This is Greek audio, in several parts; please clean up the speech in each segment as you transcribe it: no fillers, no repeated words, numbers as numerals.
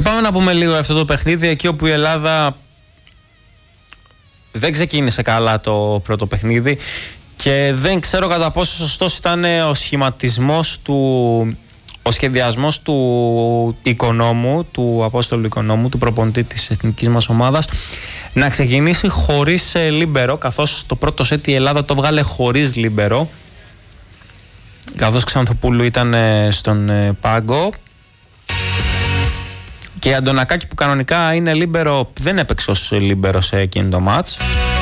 πάμε να πούμε λίγο αυτό το παιχνίδι, εκεί όπου η Ελλάδα δεν ξεκίνησε καλά το πρώτο παιχνίδι και δεν ξέρω κατά πόσο σωστός ήταν ο σχηματισμός ο σχεδιασμός του Οικονόμου, του Απόστολου Οικονόμου, του προπονητή της εθνικής μας ομάδας, να ξεκινήσει χωρίς λίμπερο, καθώς το πρώτο σετ η Ελλάδα το βγάλε χωρίς λίμπερο, καθώς Ξανθοπούλου ήταν στον πάγκο, και η Αντωνακάκη, που κανονικά είναι λίμπερο, δεν έπαιξε ως λίμπερο σε εκείνο το μάτς.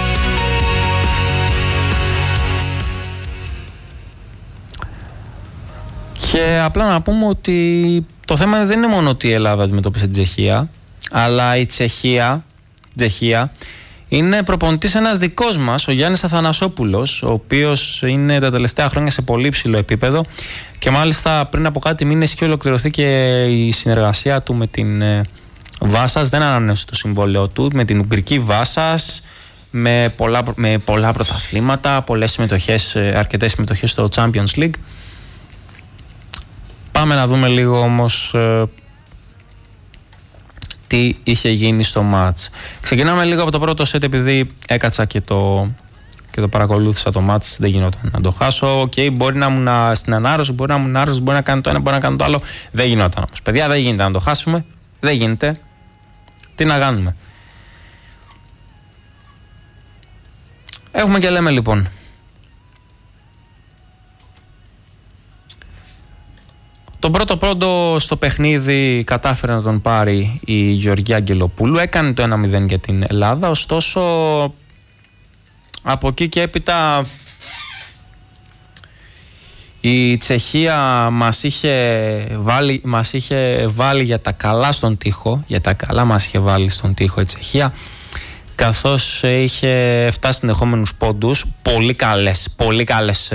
Και απλά να πούμε ότι το θέμα δεν είναι μόνο ότι η Ελλάδα αντιμετώπισε την Τσεχία, αλλά η Τσεχία είναι προπονητής ένας δικός μας, ο Γιάννης Αθανασόπουλος, ο οποίος είναι τα τελευταία χρόνια σε πολύ υψηλό επίπεδο και μάλιστα πριν από κάτι μήνες είχε ολοκληρωθεί και η συνεργασία του με την Βάσας, δεν ανανέωσε το συμβόλαιο του, με την Ουγγρική Βάσας, με πολλά πρωταθλήματα, αρκετές συμμετοχές στο Champions League. Πάμε να δούμε λίγο όμως τι είχε γίνει στο μάτς. Ξεκινάμε λίγο από το πρώτο σετ, επειδή έκατσα και το παρακολούθησα το μάτς, δεν γινόταν να το χάσω. Μπορεί να ήμουν στην ανάρρωση, μπορεί να ήμουν άρρωστος, μπορεί να κάνω το ένα, μπορεί να κάνω το άλλο. Δεν γινόταν όμως. Παιδιά, δεν γίνεται να το χάσουμε. Δεν γίνεται. Τι να κάνουμε. Έχουμε και λέμε λοιπόν. Τον πρώτο στο παιχνίδι κατάφερε να τον πάρει η Γεωργία Αγγελοπούλου. Έκανε το 1-0 για την Ελλάδα. Ωστόσο, από εκεί και έπειτα η Τσεχία μας είχε βάλει για τα καλά στον τοίχο. Για τα καλά μας είχε βάλει στον τοίχο η Τσεχία, καθώς είχε 7 συνεχόμενους πόντους. Πολύ καλές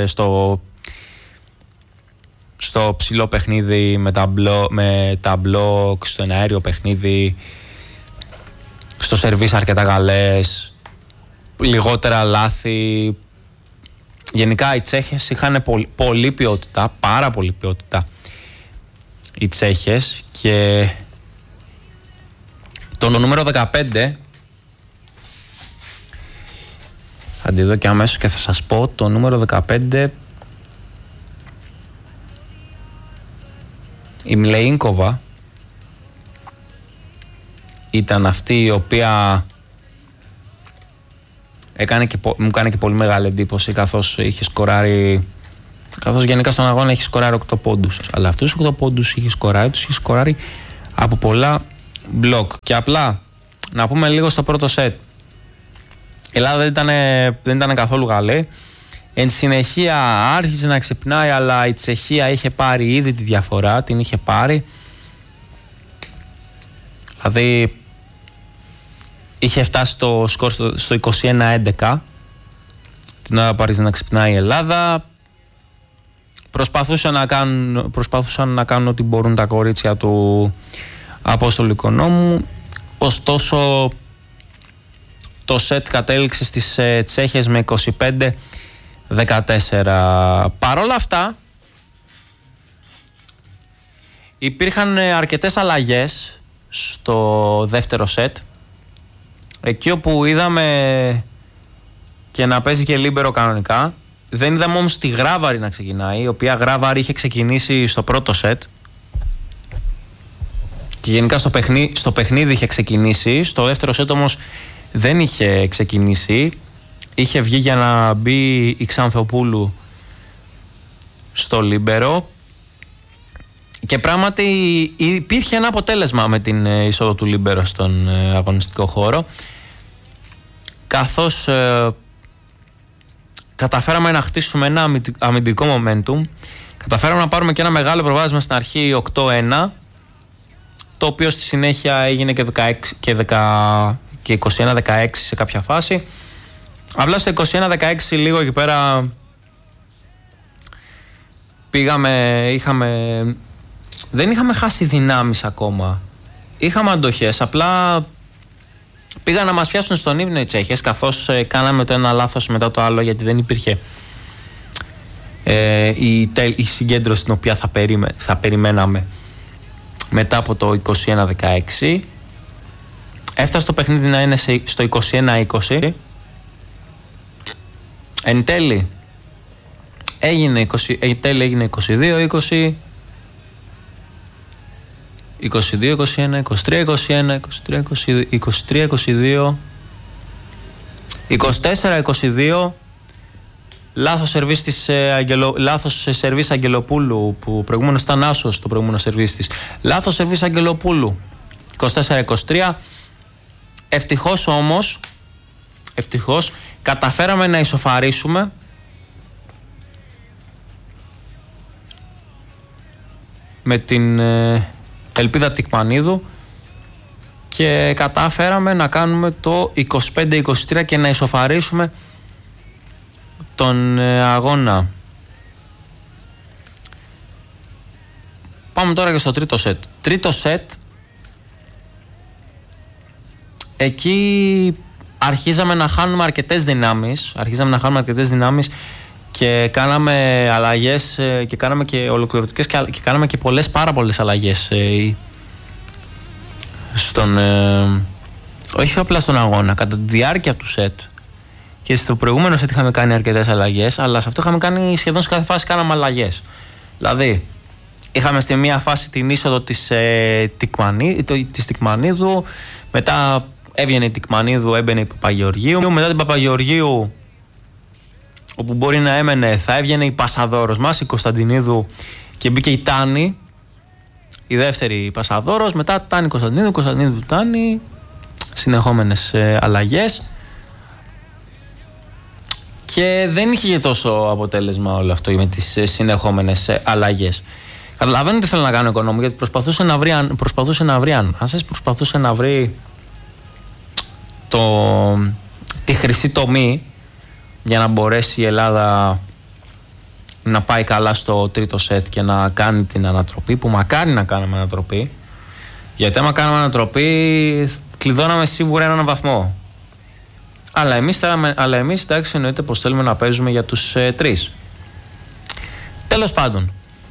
στο ψηλό παιχνίδι, με τα μπλοκ, στο εναέριο παιχνίδι, στο σερβίς αρκετά καλές, λιγότερα λάθη. Γενικά οι Τσέχες είχαν πολλή ποιότητα, πάρα πολλή ποιότητα οι Τσέχες, και το νούμερο 15, θα τη δω και αμέσως και θα σας πω, το νούμερο 15, η Μλεΐνκοβα, ήταν αυτή η οποία μου κάνει και πολύ μεγάλη εντύπωση, καθώς γενικά στον αγώνα έχει σκοράρει 8 πόντους. Αλλά αυτούς τους 8 πόντους είχε σκοράρει από πολλά μπλοκ. Και απλά να πούμε λίγο στο πρώτο σετ. Η Ελλάδα δεν ήταν καθόλου καλή. Εν συνεχεία άρχισε να ξυπνάει, αλλά η Τσεχία είχε πάρει ήδη τη διαφορά, την είχε πάρει. Δηλαδή είχε φτάσει το σκορ στο 21-11 την ώρα που άρχισε να ξυπνάει η Ελλάδα. Προσπαθούσαν να κάνουν ό,τι μπορούν τα κορίτσια του Απόστολου Οικονόμου. Ωστόσο το σετ κατέληξε στις Τσέχες με 25-14. Παρόλα αυτά υπήρχαν αρκετές αλλαγές στο δεύτερο σετ, εκεί όπου είδαμε και να παίζει και λίμπερο κανονικά. Δεν είδαμε όμως τη Γράβαρη να ξεκινάει, η οποία Γράβαρη είχε ξεκινήσει στο πρώτο σετ και γενικά στο παιχνίδι είχε ξεκινήσει. Στο δεύτερο σετ όμως δεν είχε ξεκινήσει. Είχε βγει για να μπει η Ξανθοπούλου στο λίμπερο και πράγματι υπήρχε ένα αποτέλεσμα με την είσοδο του λίμπερο στον αγωνιστικό χώρο, καθώς καταφέραμε να χτίσουμε ένα αμυντικό momentum, καταφέραμε να πάρουμε και ένα μεγάλο προβάδισμα στην αρχή 8-1, το οποίο στη συνέχεια έγινε και 21-16 σε κάποια φάση. Απλά στο 21-16 λίγο εκεί πέρα δεν είχαμε χάσει δυνάμεις ακόμα. Είχαμε αντοχές, απλά πήγαν να μας πιάσουν στον ύπνο οι Τσέχες, καθώς κάναμε το ένα λάθος μετά το άλλο, γιατί δεν υπήρχε η συγκέντρωση την οποία θα περιμέναμε μετά από το 21-16. Έφτασε το παιχνίδι να είναι στο 21-20. Εν τέλει έγινε 22-20, 22-21, 23-21, 23-22, 24-22. Λάθος σερβίς Αγγελοπούλου, που προηγούμενος ήταν άσος το προηγούμενο σερβίς της. Λάθος σερβίς Αγγελοπούλου, 24-23. Ευτυχώς όμως, καταφέραμε να ισοφαρίσουμε με την Ελπίδα Τικμανίδου και καταφέραμε να κάνουμε το 25-23 και να ισοφαρίσουμε τον αγώνα. Πάμε τώρα και στο τρίτο σετ. Τρίτο σετ, εκεί αρχίζαμε να χάνουμε αρκετές δυνάμεις. Και κάναμε αλλαγές και κάναμε και ολοκληρωτικές και κάναμε και πάρα πολλές αλλαγές όχι απλά στον αγώνα, κατά τη διάρκεια του σετ. Και στο προηγούμενο σετ είχαμε κάνει αρκετές αλλαγές, αλλά σε αυτό είχαμε κάνει σχεδόν σε κάθε φάση κάναμε αλλαγές. Δηλαδή, είχαμε στη μία φάση την είσοδο της Τικμανίδου, μετά έβγαινε η Τικμανίδου, έμπαινε η Παπαγεωργίου, μετά την Παπαγεωργίου, όπου μπορεί να έμενε, θα έβγαινε η Πασαδόρος μας, η Κωνσταντινίδου, και μπήκε η Τάνη, η δεύτερη Πασαδόρος, μετά Τάνη Κωνσταντινίδου Τάνη, συνεχόμενες αλλαγές. Και δεν είχε τόσο αποτέλεσμα όλο αυτό με τις συνεχόμενες αλλαγές. Καταλαβαίνω τι θέλω να κάνω οικονόμου, γιατί προσπαθούσε να βρει ανάσες, προσπαθούσε να βρει τη χρυσή τομή για να μπορέσει η Ελλάδα να πάει καλά στο τρίτο σετ και να κάνει την ανατροπή, που μακάρι να κάναμε ανατροπή, γιατί άμα κάναμε ανατροπή κλειδώναμε σίγουρα έναν βαθμό. Αλλά εμείς εντάξει, εννοείται πως θέλουμε να παίζουμε για τους τρεις. Τέλος πάντων,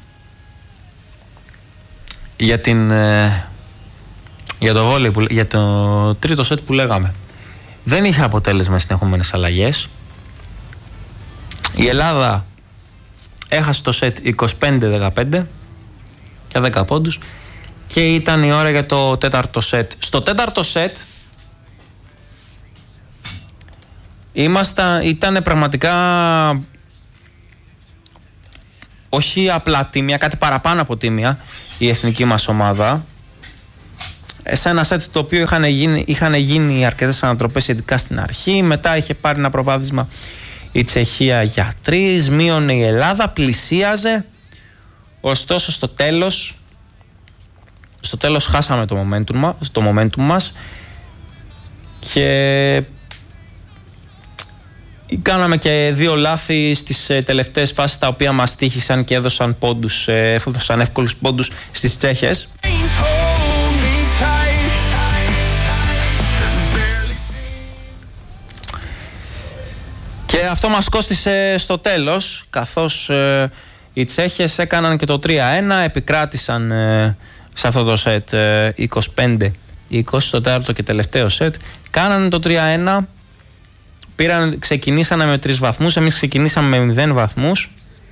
για το βόλεϊ, για το τρίτο σετ που λέγαμε, δεν είχε αποτέλεσμα συνεχόμενες αλλαγές. Η Ελλάδα έχασε το σετ 25-15 για 10 πόντους και ήταν η ώρα για το τέταρτο σετ. Στο τέταρτο σετ ήταν πραγματικά όχι απλά τίμια, κάτι παραπάνω από τίμια η εθνική μας ομάδα. Σε ένα σετ το οποίο είχαν γίνει αρκετές ανατροπές ειδικά στην αρχή. Μετά είχε πάρει ένα προβάδισμα η Τσεχία για 3, μείωνε η Ελλάδα, πλησίαζε. Ωστόσο στο τέλος χάσαμε το momentum μας και κάναμε και 2 λάθη στις τελευταίες φάσεις, τα οποία μας τύχησαν και έδωσαν εύκολους πόντους στις Τσέχες. Και αυτό μας κόστισε στο τέλος, καθώς οι Τσέχες έκαναν και το 3-1, επικράτησαν σε αυτό το σετ 25-20 στο τέταρτο και τελευταίο σετ, κάνανε το 3-1, ξεκινήσανε με 3 βαθμούς, εμείς ξεκινήσαμε με 0 βαθμούς.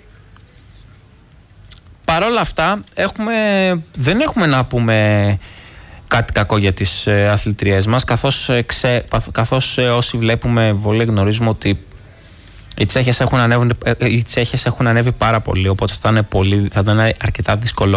Παρόλα αυτά δεν έχουμε να πούμε κάτι κακό για τις αθλητριές μας, καθώς όσοι βλέπουμε βολέι γνωρίζουμε ότι οι Τσέχες έχουν ανέβει πάρα πολύ, οπότε θα ήταν αρκετά δύσκολο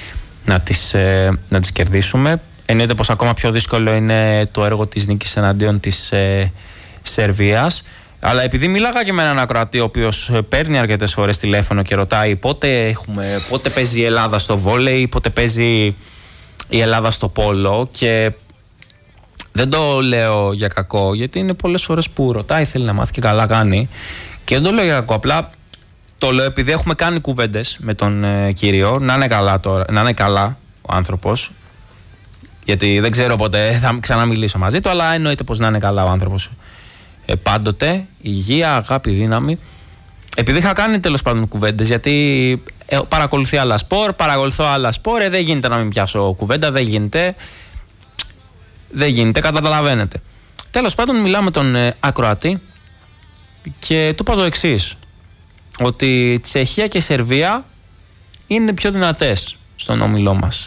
να τις κερδίσουμε. Εννοείται πως ακόμα πιο δύσκολο είναι το έργο της νίκης εναντίον της Σερβίας. Αλλά επειδή μίλαγα και με έναν ακροατή ο οποίος παίρνει αρκετές φορές τηλέφωνο και ρωτάει πότε παίζει η Ελλάδα στο βόλεϊ, πότε παίζει η Ελλάδα στο πόλο, και δεν το λέω για κακό, γιατί είναι πολλές φορές που ρωτάει, θέλει να μάθει και καλά κάνει, και δεν το λέω για κακό, απλά το λέω επειδή έχουμε κάνει κουβέντες με τον κύριο, να είναι καλά ο άνθρωπος, γιατί δεν ξέρω πότε θα ξαναμιλήσω μαζί του, αλλά εννοείται πως να είναι καλά ο άνθρωπος πάντοτε, υγεία, αγάπη, δύναμη, επειδή είχα κάνει τέλος πάντων κουβέντες, γιατί παρακολουθεί άλλα σπορ, παρακολουθώ άλλα σπορ, δεν γίνεται να μην πιάσω κουβέντα, δεν γίνεται, καταλαβαίνετε. Τέλος πάντων, μιλάμε τον ακροατή και του είπα το εξής, ότι η Τσεχία και η Σερβία είναι πιο δυνατές στον όμιλό μας.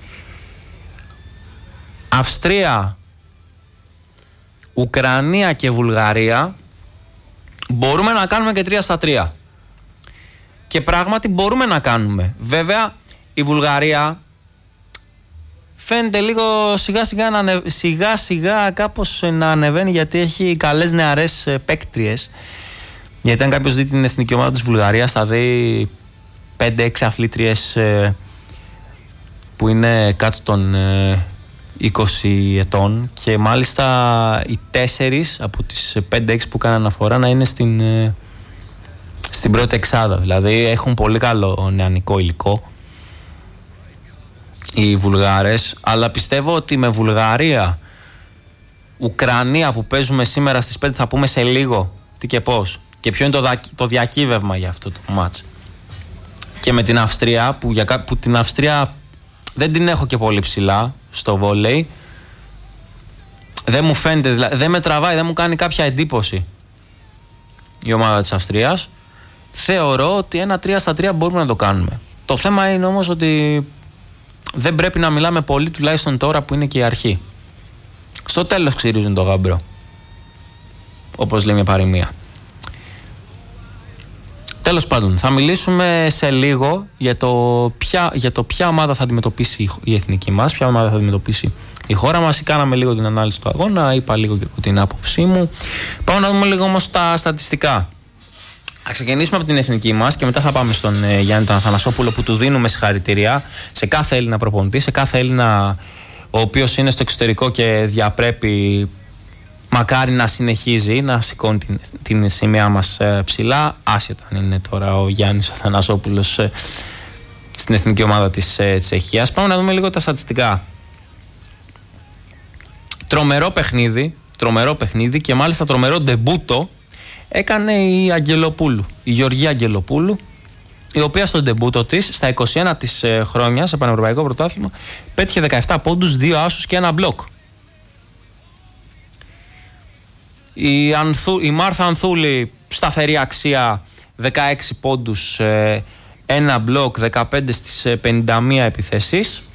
Αυστρία, Ουκρανία και Βουλγαρία μπορούμε να κάνουμε και 3-3. Και πράγματι μπορούμε να κάνουμε. Βέβαια η Βουλγαρία φαίνεται λίγο σιγά σιγά κάπως να ανεβαίνει, γιατί έχει καλές νεαρές παίκτριες. Γιατί αν κάποιος δει την εθνική ομάδα της Βουλγαρίας θα δει 5-6 αθλήτριες που είναι κάτω των 20 ετών, και μάλιστα οι 4 από τις 5-6 που κάναν αναφορά να είναι στην πρώτη εξάδα. Δηλαδή έχουν πολύ καλό νεανικό υλικό οι Βουλγάρες, αλλά πιστεύω ότι με Βουλγαρία, Ουκρανία που παίζουμε σήμερα στις 5, θα πούμε σε λίγο τι και πώς και ποιο είναι το διακύβευμα για αυτό το μάτς, και με την Αυστρία που την Αυστρία δεν την έχω και πολύ ψηλά στο βόλεϊ, δεν μου φαίνεται, δεν με τραβάει, δεν μου κάνει κάποια εντύπωση η ομάδα της Αυστρίας. Θεωρώ ότι ένα 3-3 μπορούμε να το κάνουμε. Το θέμα είναι όμως ότι δεν πρέπει να μιλάμε πολύ, τουλάχιστον τώρα που είναι και η αρχή. Στο τέλος ξυρίζουν το γαμπρό, όπως λέει μια παροιμία. Τέλος πάντων, θα μιλήσουμε σε λίγο για το ποια ομάδα θα αντιμετωπίσει η εθνική μας, ποια ομάδα θα αντιμετωπίσει η χώρα μας. Κάναμε λίγο την ανάλυση του αγώνα, είπα λίγο και την άποψή μου. Πάμε να δούμε λίγο όμως τα στατιστικά. Θα ξεκινήσουμε από την εθνική μας και μετά θα πάμε στον Γιάννη τον Αθανασόπουλο, που του δίνουμε συγχαρητήρια σε κάθε Έλληνα προπονητή, σε κάθε Έλληνα ο οποίος είναι στο εξωτερικό και διαπρέπει, μακάρι να συνεχίζει να σηκώνει την σημαία μας ψηλά, άσχετα αν είναι τώρα ο Γιάννης ο Αθανασόπουλος στην εθνική ομάδα της Τσεχίας. Πάμε να δούμε λίγο τα στατιστικά. Τρομερό παιχνίδι και μάλιστα τρομερό ντεμπούτο έκανε η Γεωργία Αγγελοπούλου, η οποία στον ντεμπούτο της στα 21 της χρόνια σε πανευρωπαϊκό πρωτάθλημα πέτυχε 17 πόντους, 2 άσους και 1 μπλοκ. Η Μάρθα Ανθούλη, σταθερή αξία, 16 πόντους, 1 μπλοκ, 15 στις 51 επιθέσεις.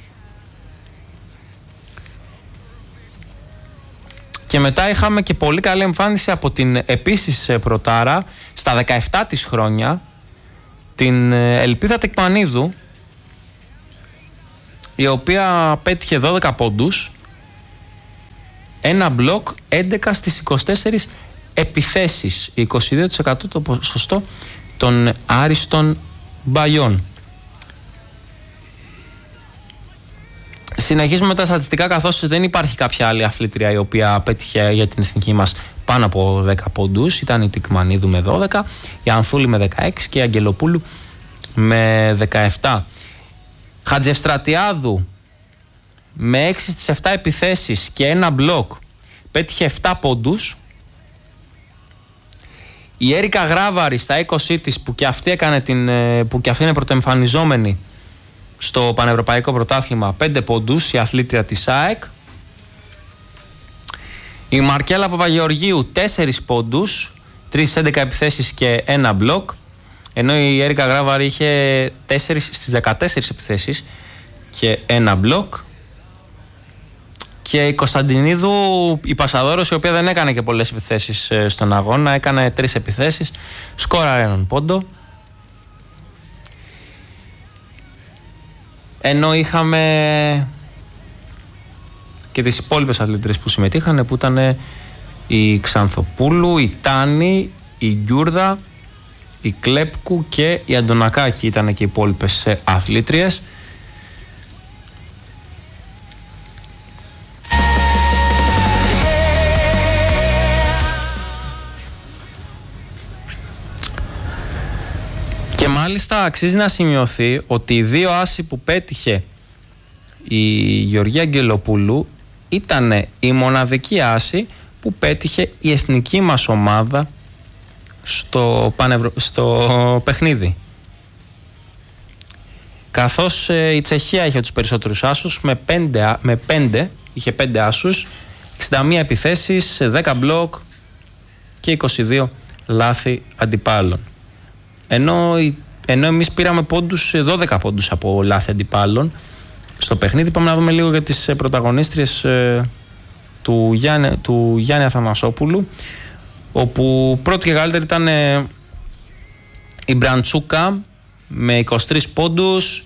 Και μετά είχαμε και πολύ καλή εμφάνιση από την επίσης πρωτάρα στα 17 της χρόνια, την Ελπίδα Τεκμανίδου, η οποία πέτυχε 12 πόντους, 1 μπλοκ, 11 στις 24 επιθέσεις, 22% το ποσοστό των άριστων μπαλιών. Συνεχίζουμε με τα στατιστικά, καθώς δεν υπάρχει κάποια άλλη αθλήτρια η οποία πέτυχε για την εθνική μας πάνω από 10 πόντους. Ήταν η Τικμανίδου με 12, η Ανθούλη με 16 και η Αγγελοπούλου με 17. Χατζευστρατιάδου με 6 στις 7 επιθέσεις και 1 μπλοκ πέτυχε 7 πόντους. Η Έρικα Γράβαρη στα 20 της, που και αυτή είναι πρωτοεμφανιζόμενη στο Πανευρωπαϊκό Πρωτάθλημα, 5 πόντους, η αθλήτρια της ΑΕΚ. Η Μαρκέλα Παπαγεωργίου 4 πόντους, 3 στις 11 επιθέσεις και 1 μπλοκ, ενώ η Έρικα Γράβαρη είχε 4 στις 14 επιθέσεις και 1 μπλοκ. Και η Κωνσταντινίδου, η Πασαδόρος, η οποία δεν έκανε και πολλές επιθέσεις στον αγώνα, έκανε 3 επιθέσεις, σκόραρε 1 πόντο. Ενώ είχαμε και τις υπόλοιπες αθλήτρες που συμμετείχαν, που ήταν η Ξανθοπούλου, η Τάνη, η Γκιούρδα, η Κλέπκου και η Αντωνακάκη, ήταν και οι υπόλοιπες αθλήτριες. Και μάλιστα αξίζει να σημειωθεί ότι οι 2 άσοι που πέτυχε η Γεωργία Αγγελοπούλου ήταν η μοναδική άση που πέτυχε η εθνική μας ομάδα στο παιχνίδι. Καθώς η Τσεχία είχε τους περισσότερους άσους με 5, είχε 5 άσους, 61 επιθέσεις, 10 μπλοκ και 22 λάθη αντιπάλων. Ενώ εμείς πήραμε 12 πόντους από λάθη αντιπάλων στο παιχνίδι. Πάμε να δούμε λίγο για τις πρωταγωνίστριες του Γιάννη Αθανασόπουλου, όπου πρώτη και καλύτερη ήταν η Μπραντσούκα με 23 πόντους,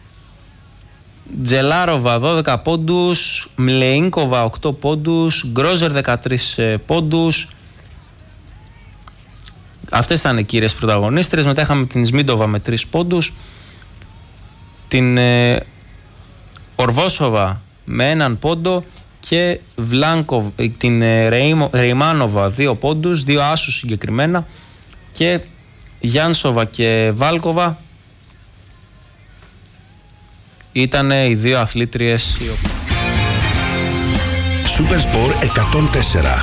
Τζελάροβα 12 πόντους, Μλεΐγκοβα 8 πόντους, Γκρόζερ 13 πόντους. Αυτές ήταν οι κύριες πρωταγωνίστρες. Μετά είχαμε την Σμίντοβα με 3 πόντους, την Ορβόσοβα με 1 πόντο και την Ρεϊμάνοβα 2 πόντους, 2 άσους συγκεκριμένα, και Γιάνσοβα και Βάλκοβα ήταν οι δύο αθλήτριες. Super Sport 104.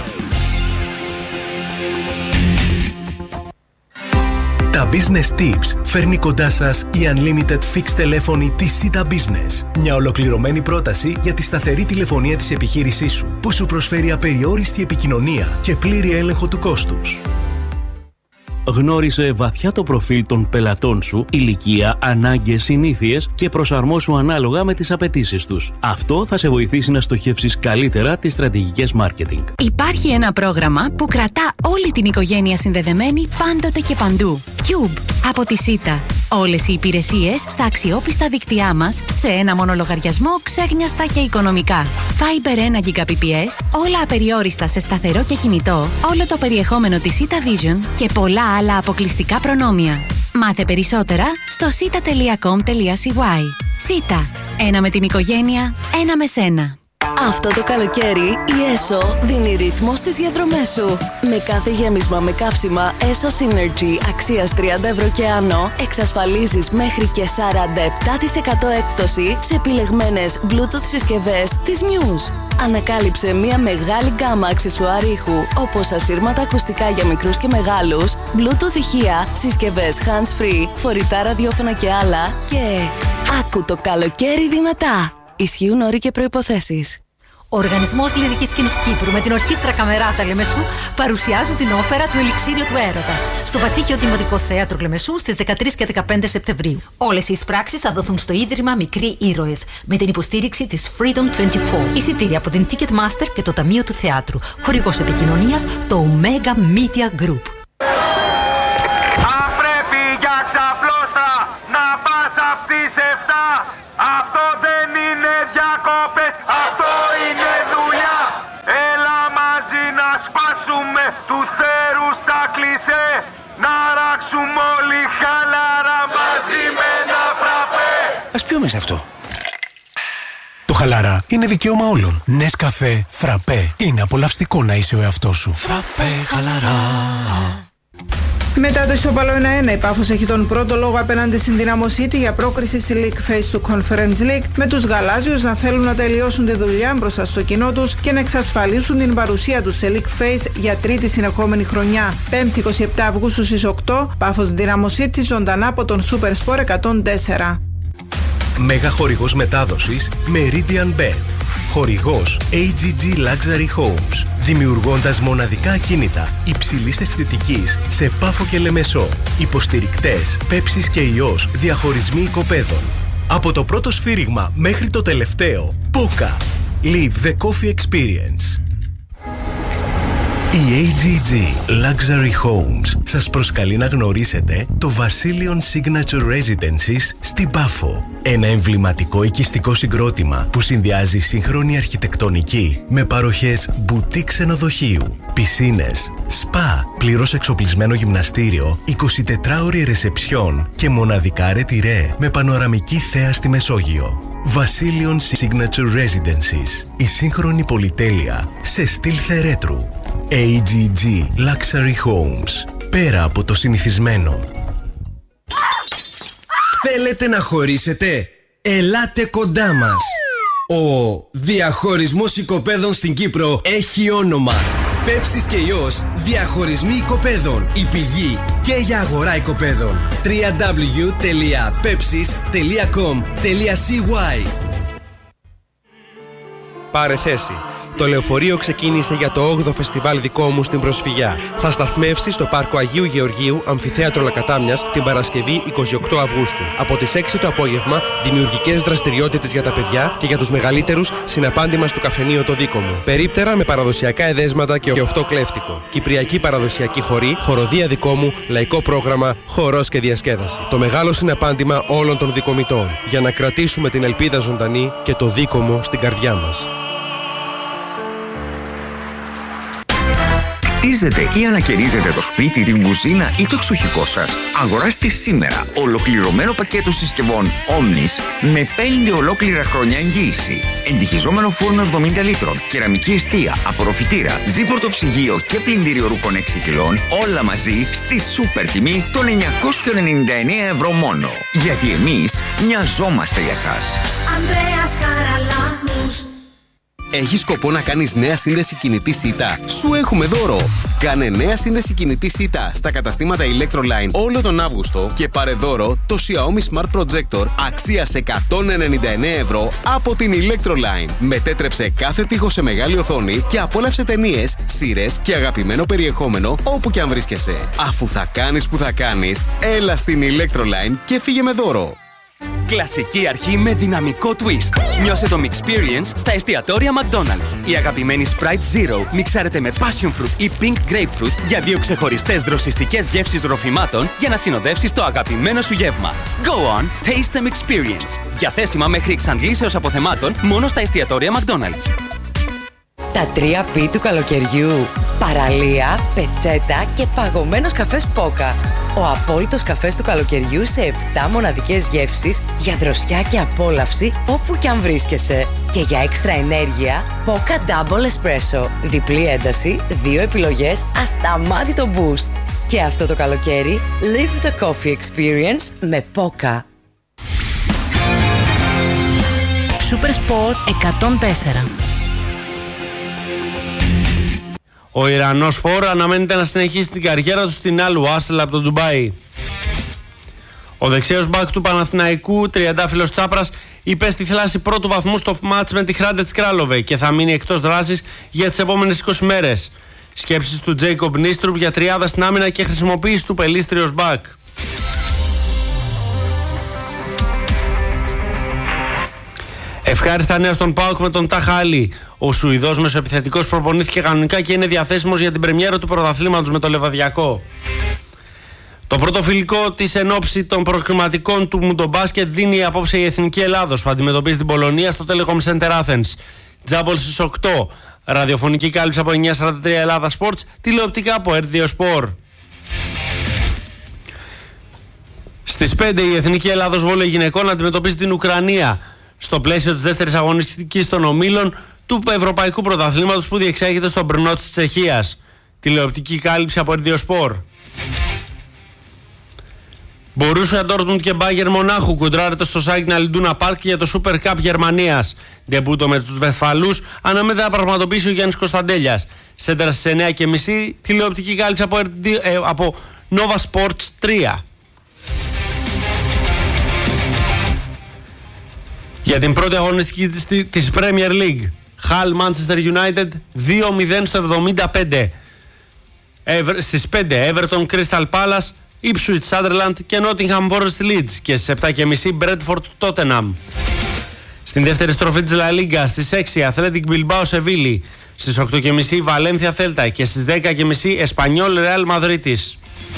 Τα Business Tips φέρνει κοντά σας η Unlimited Fixed τηλέφωνη της Sita Business. Μια ολοκληρωμένη πρόταση για τη σταθερή τηλεφωνία της επιχείρησής σου, που σου προσφέρει απεριόριστη επικοινωνία και πλήρη έλεγχο του κόστους. Γνώρισε βαθιά το προφίλ των πελατών σου, ηλικία, ανάγκες, συνήθειες και προσαρμόσου ανάλογα με τις απαιτήσεις τους. Αυτό θα σε βοηθήσει να στοχεύσεις καλύτερα τις στρατηγικές marketing. Υπάρχει ένα πρόγραμμα που κρατά όλη την οικογένεια συνδεδεμένη πάντοτε και παντού. Cube από τη Sita. Όλες οι υπηρεσίες στα αξιόπιστα δίκτυά μας σε ένα μόνο λογαριασμό, ξέχνιαστα και οικονομικά. Fiber 1 Gbps, όλα απεριόριστα σε σταθερό και κινητό, όλο το περιεχόμενο της Sita Vision και πολλά άλλα αποκλειστικά προνόμια. Μάθε περισσότερα στο sita.com.cy. Sita. Ένα με την οικογένεια, ένα με σένα. Αυτό το καλοκαίρι η ΕΣΟ δίνει ρυθμό στις διαδρομές σου. Με κάθε γέμισμα με καύσιμα ΕΣΟ Synergy αξίας 30 ευρώ και άνω, εξασφαλίζεις μέχρι και 47% έκπτωση σε επιλεγμένες Bluetooth συσκευές της Muse. Ανακάλυψε μια μεγάλη γκάμα αξεσουάρ ήχου, όπως ασύρματα ακουστικά για μικρούς και μεγάλους, Bluetooth ηχεία, συσκευές hands-free, φορητά ραδιόφωνα και άλλα, και άκου το καλοκαίρι δυνατά. Ισχύουν όροι και προϋποθέσεις. Ο Οργανισμός Λυρικής Σκηνής Κύπρου με την Ορχήστρα Καμεράτα Λεμεσού παρουσιάζουν την όπερα του Ελιξίριο του Έρωτα στο Πατσίκιο Δημοτικό Θέατρο Λεμεσού στις 13 και 15 Σεπτεμβρίου. Όλες οι εισπράξεις θα δοθούν στο Ίδρυμα Μικροί Ήρωες με την υποστήριξη της Freedom 24. Εισιτήρια από την Ticketmaster και το Ταμείο του Θεάτρου. Χορηγός επικοινωνίας το Omega Media Group. Αν πρέπει για ξαπλώστρα να πας απ' τις 7, αυτό δεν είναι διακόπες, αυτό είναι δουλειά. Έλα μαζί να σπάσουμε του θέρου στα κλισέ, να ράξουμε όλοι χαλαρά μαζί με ένα φραπέ. Ας πιούμε σε αυτό. Το χαλαρά είναι δικαίωμα όλων. Νεσκαφέ, φραπέ. Είναι απολαυστικό να είσαι ο εαυτός σου. Φραπέ, χαλαρά. Μετά το ισοπαλό 1-1, η Πάφος έχει τον πρώτο λόγο απέναντι στην Δυναμό City για πρόκριση στη League Phase του Conference League, με τους γαλάζιους να θέλουν να τελειώσουν τη δουλειά μπροστά στο κοινό τους και να εξασφαλίσουν την παρουσία τους σε League Phase για τρίτη συνεχόμενη χρονιά. 5η 27 Αυγούστου στις 8, Πάφος Δυναμό City ζωντανά από τον Super Sport 104. Μέγα χορηγός μετάδοσης Meridian Bet. Χορηγός AGG Luxury Homes. Δημιουργώντας μοναδικά ακίνητα υψηλής αισθητικής σε Πάφο και Λεμεσό. Υποστηρικτές Πέψης και Ιός διαχωρισμοί οικοπαίδων. Από το πρώτο σφύριγμα μέχρι το τελευταίο, Πόκα. Live the coffee experience. Η AGG Luxury Homes σας προσκαλεί να γνωρίσετε το Βασίλειον Signature Residences στην Πάφο. Ένα εμβληματικό οικιστικό συγκρότημα που συνδυάζει σύγχρονη αρχιτεκτονική με παροχές μπουτίκ ξενοδοχείου, πισίνες, σπα, πλήρως εξοπλισμένο γυμναστήριο, 24ωρη ρεσεψιόν και μοναδικά ρετυρέ με πανοραμική θέα στη Μεσόγειο. Βασίλειον Signature Residences. Η σύγχρονη πολυτέλεια σε στυλ θερέτρου. AGG Luxury Homes. Πέρα από το συνηθισμένο. Θέλετε να χωρίσετε? Ελάτε κοντά μας. Ο διαχωρισμός οικοπαίδων στην Κύπρο έχει όνομα. Πέψης και Ιός, διαχωρισμοί οικοπαίδων. Η πηγή και για αγορά οικοπαίδων. www.pepsis.com.cy. Πάρε θέση. Το λεωφορείο ξεκίνησε για το 8ο φεστιβάλ δικό μου στην Προσφυγιά. Θα σταθμεύσει στο Πάρκο Αγίου Γεωργίου, Αμφιθέατρο Λακατάμιας, την Παρασκευή 28 Αυγούστου. Από τις 6 το απόγευμα, δημιουργικές δραστηριότητες για τα παιδιά και για τους μεγαλύτερους, συναπάντημα στο καφενείο το δικό μου. Περίπτερα με παραδοσιακά εδέσματα και οφτό κλέφτικο. Κυπριακή παραδοσιακή χορή, χοροδία δικό μου, λαϊκό πρόγραμμα, χορός και διασκέδαση. Το μεγάλο συναπάντημα όλων των δικομητών. Για να κρατήσουμε την ελπίδα ζωντανή και το δίκο μου στην καρδιά μας. Χτίζετε ή ανακαινίζετε το σπίτι, την κουζίνα ή το εξοχικό σας? Αγοράστε σήμερα ολοκληρωμένο πακέτο συσκευών Omnis με 5 ολόκληρα χρόνια εγγύηση. Εντυχιζόμενο φούρνο 70 λίτρων, κεραμική εστία, απορροφητήρα, δίπορτο ψυγείο και πλυντήριο ρούχων 6 κιλών, όλα μαζί στη σούπερ τιμή των 999 ευρώ μόνο. Γιατί εμείς μοιαζόμαστε για σας. Ανδρέας Χαραλάμπους. Έχεις σκοπό να κάνεις νέα σύνδεση κινητή ΣΥΤΑ? Σου έχουμε δώρο! Κάνε νέα σύνδεση κινητή ΣΥΤΑ στα καταστήματα Electroline όλο τον Αύγουστο και πάρε δώρο το Xiaomi Smart Projector αξίας 199 ευρώ από την Electroline. Μετέτρεψε κάθε τοίχο σε μεγάλη οθόνη και απόλαυσε ταινίες, σειρές και αγαπημένο περιεχόμενο όπου και αν βρίσκεσαι. Αφού θα κάνεις που θα κάνεις, έλα στην Electroline και φύγε με δώρο! Κλασική αρχή με δυναμικό twist. Νιώσε το Mixperience στα εστιατόρια McDonald's. Η αγαπημένη Sprite Zero μιξάρεται με Passion Fruit ή Pink Grapefruit για 2 ξεχωριστές δροσιστικές γεύσεις ροφημάτων για να συνοδεύσεις το αγαπημένο σου γεύμα. Go on, taste the Mixperience. Διαθέσιμα μέχρι εξαντλήσεως αποθεμάτων μόνο στα εστιατόρια McDonald's. Τα 3 P του καλοκαιριού. Παραλία, πετσέτα και παγωμένος καφές Πόκα. Ο απόλυτος καφές του καλοκαιριού σε 7 μοναδικές γεύσεις για δροσιά και απόλαυση όπου και αν βρίσκεσαι. Και για έξτρα ενέργεια, Πόκα Double Espresso. Διπλή ένταση, 2 επιλογές, ασταμάτητο boost. Και αυτό το καλοκαίρι, live the coffee experience με Πόκα. Super Sport 104. Ο Ιρανός φόρ αναμένεται να συνεχίσει την καριέρα του στην Al Wasl από το Ντουμπάι. Ο δεξιός μπακ του Παναθηναϊκού, τριαντάφυλλος Τσάπρας, υπέστη θλάση πρώτου βαθμού στο μάτς με τη Hrádec Králové και θα μείνει εκτός δράσης για τις επόμενες 20 μέρες. Σκέψεις του Τζέικομπ Νίστρουπ για τριάδα στην άμυνα και χρησιμοποίηση του πελίστριος μπακ. Ευχάριστα νέα στον ΠΑΟΚ με τον Τάχα Αλή. Ο Σουηδός μεσοεπιθετικός προπονήθηκε κανονικά και είναι διαθέσιμος για την πρεμιέρα του πρωταθλήματος με το Λεβαδιακό. Το πρώτο φιλικό της ενόψη των προκριματικών του Μουντομπάσκετ δίνει απόψε η Εθνική Ελλάδος που αντιμετωπίζει την Πολωνία στο Telecom Center Athens. Τζάμπολ στις 8. Ραδιοφωνική κάλυψη από 943 Ελλάδα Sports. Τηλεοπτικά από RTO Sport. Στις 5 η Εθνική Ελλάδος Βόλεϊ Γυναικών αντιμετωπίζει την Ουκρανία στο πλαίσιο της δεύτερης αγωνιστικής των ομίλων του Ευρωπαϊκού Πρωταθλήματος που διεξάγεται στο Μπρνό της Τσεχίας. Τηλεοπτική κάλυψη από RTO Sport. Μπορούσια Ντόρτμουντ και Μπάγερ Μονάχου κοντράρεται στο Σάγκνα Λιντούνα Πάρκ για το Super Cup Γερμανίας. Ντεμπούτο με τους Βεσφαλούς αναμένεται να πραγματοποιήσει ο Γιάννης Κωνσταντέλιας. Σέντρα στις 9.30 τηλεοπτική κάλυψη από Nova Sports 3. Για την πρώτη αγωνιστική της Premier League, Hull Manchester United 2-0 στο 75. Στις 5 Everton Crystal Palace, Ipswich Sunderland και Nottingham Forest Leeds και στις 7.30 Brentford Tottenham. Στην δεύτερη στροφή της La Liga στις 6 Athletic Bilbao Sevilla, στις 8.30 Valencia Celta και στις 10.30 Espanyol Real Madridis.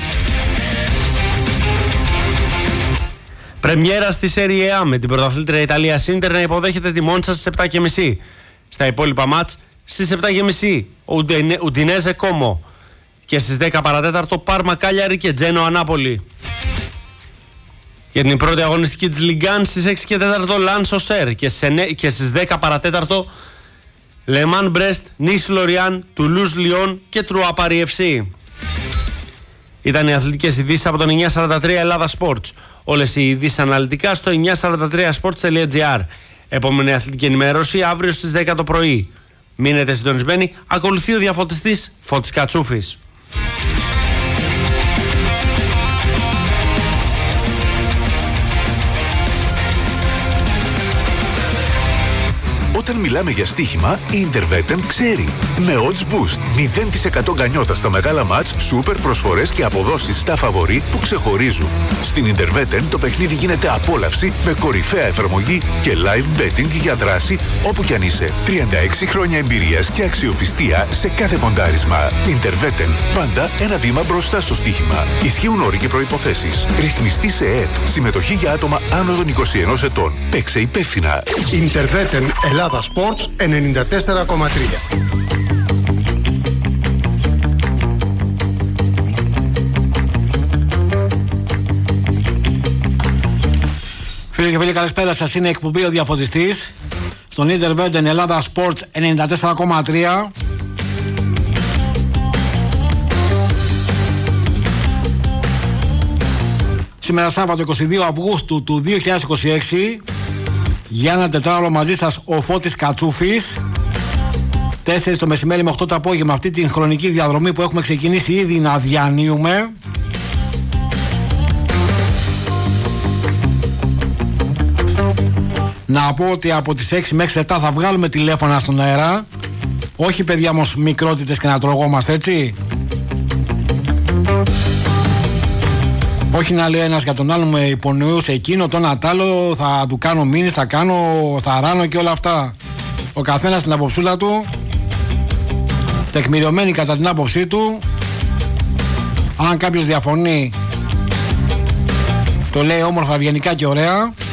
Πρεμιέρα στη Serie A με την πρωταθλήτρια Ιταλία Ίντερ να υποδέχεται τη Μόντσα στις 7.30. Στα υπόλοιπα μάτς στις 7.30 Ουντινέζε Κόμο και στις 10 παρατέταρτο Πάρμα Κάλιαρη και Τζένο Νάπολη. Για την πρώτη αγωνιστική της Λιγκάν στις 6 και 4 Λαν Σοσέρ και στις 10 παρατέταρτο Λεμάν Μπρέστ, Νις Λοριάν, Τουλούζ Λιόν και Τρουάπαρι FC. Ήταν οι αθλητικές ειδήσεις από τον 943 Ελλάδα Sports. Όλες οι ειδήσεις αναλυτικά στο 943sports.gr. Επόμενη αθλητική ενημέρωση αύριο στις 10 το πρωί. Μείνετε συντονισμένοι. Ακολουθεί ο διαφωτιστής Φώτης Κατσούφης. Όταν μιλάμε για στοίχημα, η Interveten ξέρει. Με odds boost, 0% γκανιότα στα μεγάλα μάτς, σούπερ προσφορές και αποδόσεις στα φαβορί που ξεχωρίζουν. Στην Interveten το παιχνίδι γίνεται απόλαυση με κορυφαία εφαρμογή και live betting για δράση όπου κι αν είσαι. 36 χρόνια εμπειρίας και αξιοπιστία σε κάθε ποντάρισμα. Interveten, πάντα ένα βήμα μπροστά στο στοίχημα. Ισχύουν όροι και προϋποθέσεις. Ρυθμιστή σε ΕΕΠ. Συμμετοχή για άτομα άνω των 21 ετών. Παίξε υπεύθυνα. Interveten Ελλάδα Sports 94,3. Φίλοι και φίλοι, καλησπέρα σας. Είναι εκπομπή ο Διαφωτιστής στον Interveten Ελλάδα Sports 94,3. Σήμερα Σάββατο 22 Αυγούστου του 2026. Για ένα τετράωρο μαζί σας ο Φώτης Κατσούφης. 4 το μεσημέρι με 8 το απόγευμα, αυτή την χρονική διαδρομή που έχουμε ξεκινήσει ήδη να διανύουμε. Να πω ότι από τις 6 μέχρι 7 θα βγάλουμε τηλέφωνα στον αέρα. Όχι παιδιά όμως μικρότητες και να τρογόμαστε, έτσι. Όχι να λέει ένας για τον άλλο με υπονοούσε εκείνο, το ένα τ' άλλο, θα του κάνω μήνυς, θα ράνω και όλα αυτά. Ο καθένας την αποψούλα του, τεκμηριωμένη κατά την άποψή του. Αν κάποιος διαφωνεί, το λέει όμορφα, ευγενικά και ωραία.